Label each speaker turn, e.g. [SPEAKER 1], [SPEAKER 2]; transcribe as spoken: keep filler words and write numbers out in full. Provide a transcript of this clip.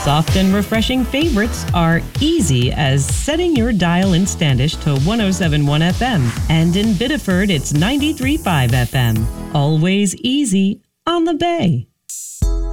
[SPEAKER 1] Soft and refreshing favorites are easy as setting your dial in Standish to one oh seven point one F M. And in Biddeford, it's ninety-three point five F M. Always easy on the Bay.